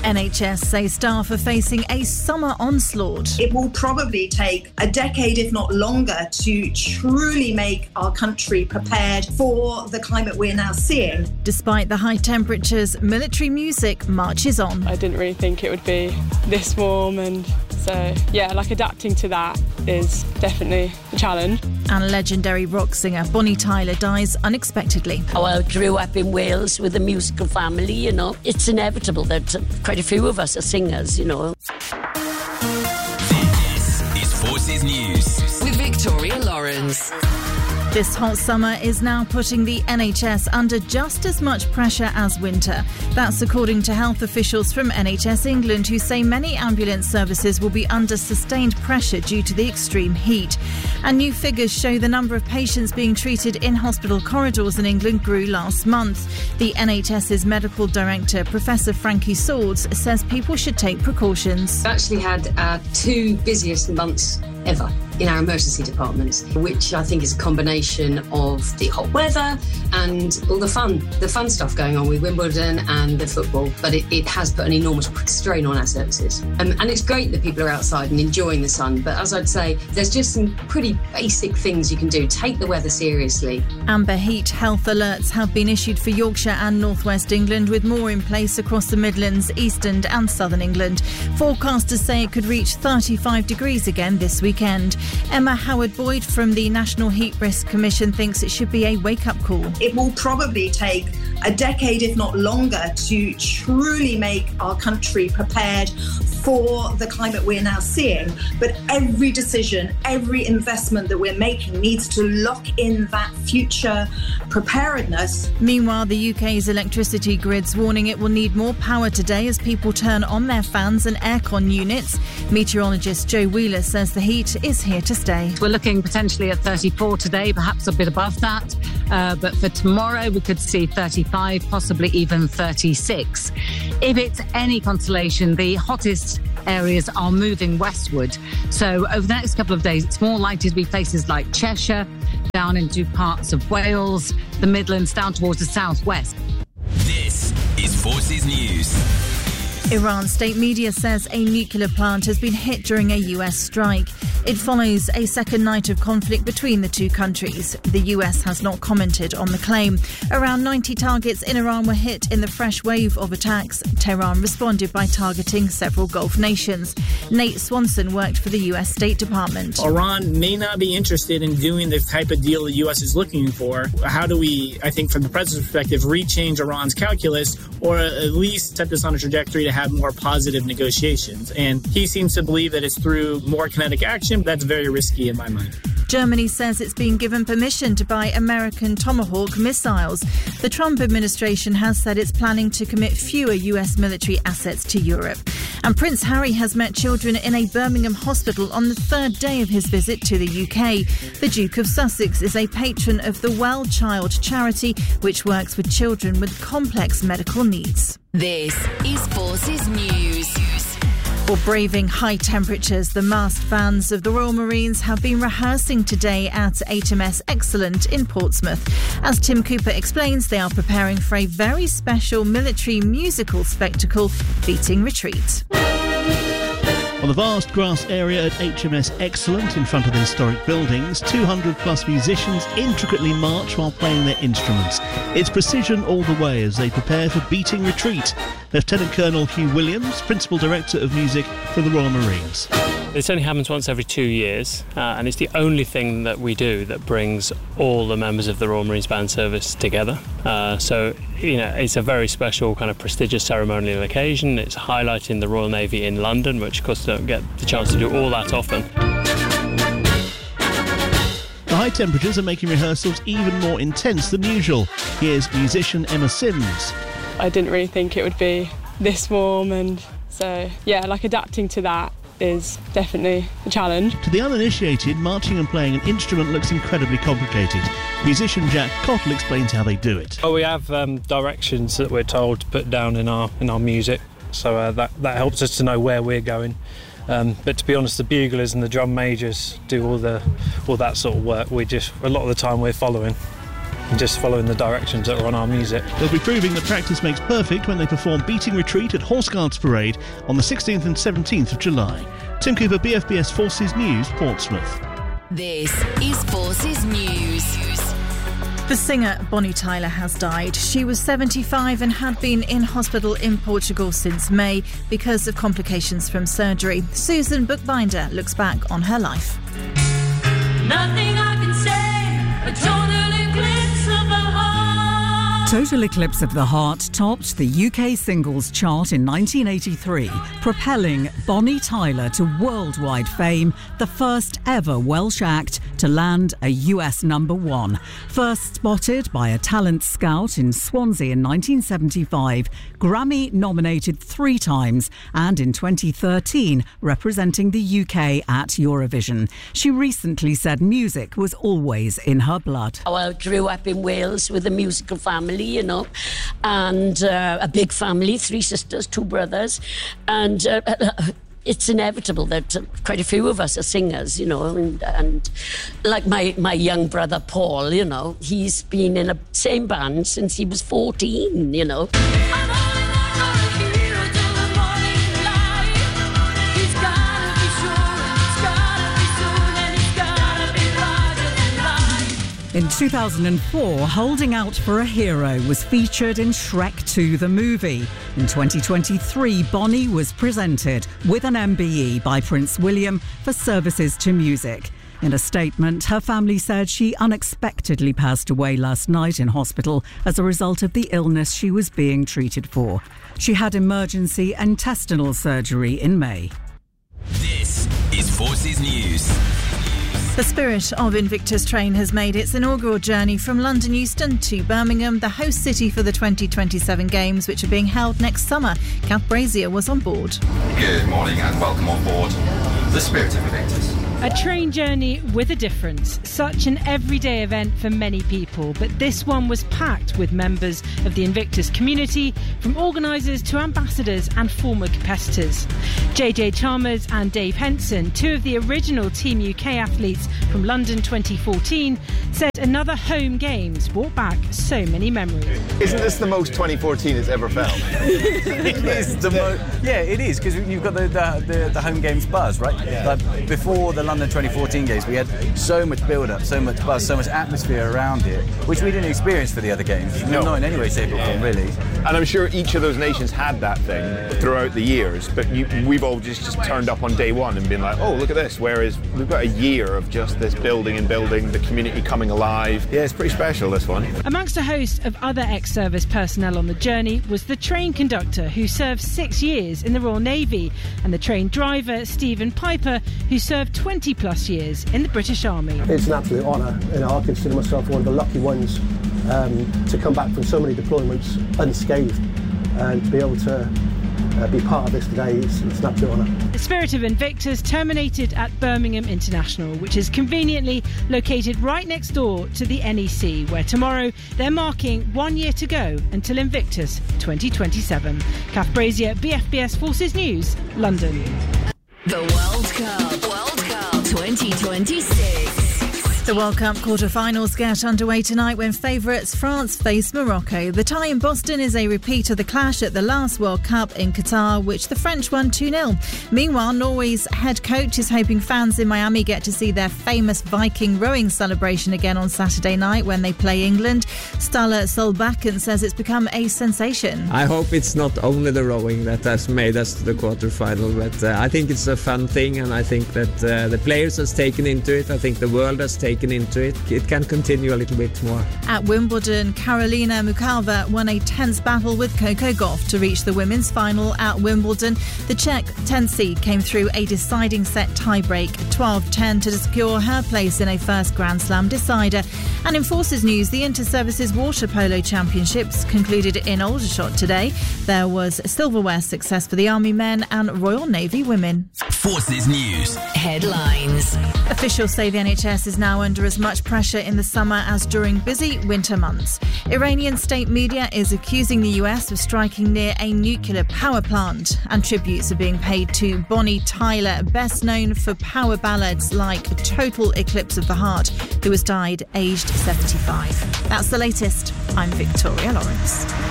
NHS say staff are facing a summer onslaught. It will probably take a decade, if not longer, to truly make our country prepared for the climate we're now seeing. Despite the high temperatures, military music marches on. I didn't really think it would be this warm, and so, adapting to that is definitely a challenge. And legendary rock singer Bonnie Tyler dies unexpectedly. I grew up in Wales with a musical family, you know. It's inevitable that quite a few of us are singers, you know. This is Forces News with Victoria Lawrence. This hot summer is now putting the NHS under just as much pressure as winter. That's according to health officials from NHS England, who say many ambulance services will be under sustained pressure due to the extreme heat. And new figures show the number of patients being treated in hospital corridors in England grew last month. The NHS's medical director, Professor Frankie Swords, says people should take precautions. We actually had our 2 busiest months ever in our emergency departments, which I think is a combination of the hot weather and all the fun stuff going on with Wimbledon and the football. But it has put an enormous strain on our services. And it's great that people are outside and enjoying the sun. But as I'd say, there's just some pretty basic things you can do. Take the weather seriously. Amber heat health alerts have been issued for Yorkshire and North West England, with more in place across the Midlands, Eastern and Southern England. Forecasters say it could reach 35 degrees again this weekend. Emma Howard-Boyd from the National Heat Risk Commission thinks it should be a wake-up call. It will probably take a decade, if not longer, to truly make our country prepared for the climate we're now seeing. But every decision, every investment that we're making needs to lock in that future preparedness. Meanwhile, the UK's electricity grid's warning it will need more power today as people turn on their fans and aircon units. Meteorologist Joe Wheeler says the heat is here to stay. We're looking potentially at 34 today, perhaps a bit above that. But for tomorrow, we could see 35, possibly even 36. If it's any consolation, the hottest areas are moving westward. So over the next couple of days, it's more likely to be places like Cheshire, down into parts of Wales, the Midlands, down towards the southwest. This is Forces News. Iran's state media says a nuclear plant has been hit during a US strike. It follows a second night of conflict between the two countries. The US has not commented on the claim. Around 90 targets in Iran were hit in the fresh wave of attacks. Tehran responded by targeting several Gulf nations. Nate Swanson worked for the US State Department. Iran may not be interested in doing the type of deal the US is looking for. How do we, I think from the president's perspective, rechange Iran's calculus, or at least set this on a trajectory to have more positive negotiations? And he seems to believe that it's through more kinetic action. That's very risky in my mind. Germany says it's been given permission to buy American Tomahawk missiles. The Trump administration has said it's planning to commit fewer US military assets to Europe. And Prince Harry has met children in a Birmingham hospital on the third day of his visit to the UK. The Duke of Sussex is a patron of the Well Child charity, which works with children with complex medical needs. This is Forces News. For braving high temperatures, the masked bands of the Royal Marines have been rehearsing today at HMS Excellent in Portsmouth. As Tim Cooper explains, they are preparing for a very special military musical spectacle, Beating Retreat. On the vast grass area at HMS Excellent in front of the historic buildings, 200 plus musicians intricately march while playing their instruments. It's precision all the way as they prepare for Beating Retreat. Lieutenant Colonel Hugh Williams, Principal Director of Music for the Royal Marines. This only happens once every 2 years, and it's the only thing that we do that brings all the members of the Royal Marines Band Service together. So, it's a very special kind of prestigious ceremonial occasion. It's highlighting the Royal Navy in London, which of course don't get the chance to do all that often. The high temperatures are making rehearsals even more intense than usual. Here's musician Emma Sims. I didn't really think it would be this warm, and so, adapting to that is definitely a challenge. To the uninitiated, marching and playing an instrument looks incredibly complicated. Musician Jack Cottle explains how they do it. Oh, we have directions that we're told to put down in our music, so that helps us to know where we're going. But to be honest, the buglers and the drum majors do all that sort of work. A lot of the time we're following. and just following the directions that are on our music. They'll be proving that practice makes perfect when they perform Beating Retreat at Horse Guards Parade on the 16th and 17th of July. Tim Cooper, BFBS Forces News, Portsmouth. This is Forces News. The singer Bonnie Tyler has died. She was 75 and had been in hospital in Portugal since May because of complications from surgery. Susan Bookbinder looks back on her life. Nothing I can say, a total eclipse of the heart. Total Eclipse of the Heart topped the UK singles chart in 1983, propelling Bonnie Tyler to worldwide fame, the first ever Welsh act to land a US #1. First spotted by a talent scout in Swansea in 1975, Grammy nominated 3 times, and in 2013 representing the UK at Eurovision. She recently said music was always in her blood. I grew up in Wales with a musical family, you know, and a big family, 3 sisters, 2 brothers, and it's inevitable that quite a few of us are singers, you know, and like my young brother Paul, you know, he's been in the same band since he was 14, you know. In 2004, Holding Out for a Hero was featured in Shrek 2 the movie. In 2023, Bonnie was presented with an MBE by Prince William for services to music. In a statement, her family said she unexpectedly passed away last night in hospital as a result of the illness she was being treated for. She had emergency intestinal surgery in May. This is Forces News. The Spirit of Invictus train has made its inaugural journey from London Euston to Birmingham, the host city for the 2027 Games, which are being held next summer. Kath Brazier was on board. Good morning and welcome on board the Spirit of Invictus. A train journey with a difference. Such an everyday event for many people, but this one was packed with members of the Invictus community, from organisers to ambassadors and former competitors. JJ Chalmers and Dave Henson, 2 of the original Team UK athletes from London 2014, said another home games brought back so many memories. Isn't this the most 2014 has ever felt? It is the most. Yeah, it is, because you've got the home games buzz, right? Yeah. Like before the London 2014 games, we had so much build-up, so much buzz, so much atmosphere around it, which we didn't experience for the other games. No. Not in any way, shape or form, really. And I'm sure each of those nations had that thing throughout the years, but we've all just turned up on day one and been like, oh, look at this, whereas we've got a year of just this building, the community coming alive. Yeah, it's pretty special, this one. Amongst a host of other ex-service personnel on the journey was the train conductor, who served 6 years in the Royal Navy, and the train driver, Stephen Piper, who served 20+ years in the British Army. It's an absolute honour. I consider myself one of the lucky ones to come back from so many deployments unscathed, and to be able to be part of this today is an absolute honour. The Spirit of Invictus terminated at Birmingham International, which is conveniently located right next door to the NEC, where tomorrow they're marking 1 year to go until Invictus 2027. Kath Brazier, BFBS Forces News, London. The World Cup 2026. The World Cup quarter-finals get underway tonight when favourites France face Morocco. The tie in Boston is a repeat of the clash at the last World Cup in Qatar, which the French won 2-0. Meanwhile, Norway's head coach is hoping fans in Miami get to see their famous Viking rowing celebration again on Saturday night when they play England. Ståle Solbakken says it's become a sensation. I hope it's not only the rowing that has made us to the quarter-final, but I think it's a fun thing, and I think that the players has taken into it. I think the world has taken into it. It can continue a little bit more. At Wimbledon, Karolina Muchova won a tense battle with Coco Gauff to reach the women's final at Wimbledon. The Czech 10th seed came through a deciding set tiebreak 12-10 to secure her place in a first Grand Slam decider. And in Forces News, the Inter-Services Water Polo Championships concluded in Aldershot today. There was silverware success for the Army men and Royal Navy women. Forces News headlines. Officials say the NHS is now now under as much pressure in the summer as during busy winter months. Iranian state media is accusing the US of striking near a nuclear power plant, and tributes are being paid to Bonnie Tyler, best known for power ballads like Total Eclipse of the Heart, who has died aged 75. That's the latest. I'm Victoria Lawrence.